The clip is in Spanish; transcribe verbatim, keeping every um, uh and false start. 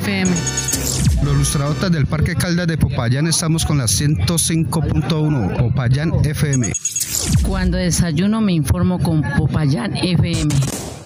F M. Los lustradores del Parque Caldas de Popayán estamos con la ciento cinco punto uno Popayán F M. Cuando desayuno me informo con Popayán F M.